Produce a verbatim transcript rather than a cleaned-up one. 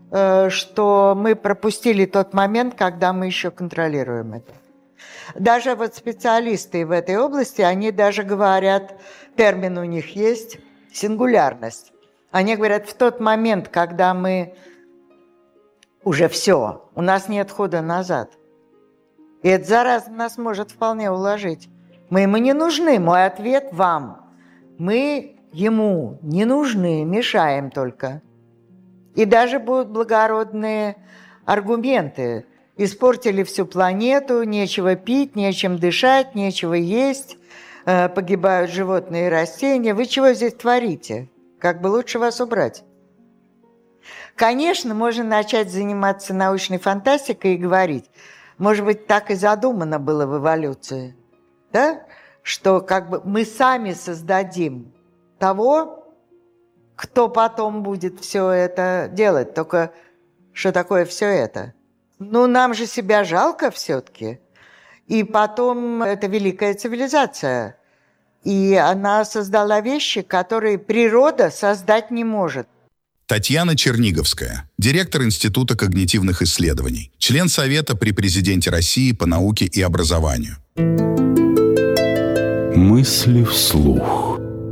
что мы пропустили тот момент, когда мы еще контролируем это. Даже вот специалисты в этой области, они даже говорят, термин у них есть, сингулярность. Они говорят, в тот момент, когда мы уже все, у нас нет хода назад. И это зараза нас может вполне уложить. Мы ему не нужны, мой ответ вам. Мы ему не нужны, мешаем только. И даже будут благородные аргументы. Испортили всю планету, нечего пить, нечем дышать, нечего есть, погибают животные и растения. Вы чего здесь творите? Как бы лучше вас убрать? Конечно, можно начать заниматься научной фантастикой и говорить, может быть, так и задумано было в эволюции, да? Что как бы мы сами создадим того, кто потом будет все это делать. Только что такое все это? Ну, нам же себя жалко все-таки. И потом это великая цивилизация. И она создала вещи, которые природа создать не может. Татьяна Черниговская, директор Института когнитивных исследований, член Совета при Президенте России по науке и образованию. Мысли вслух.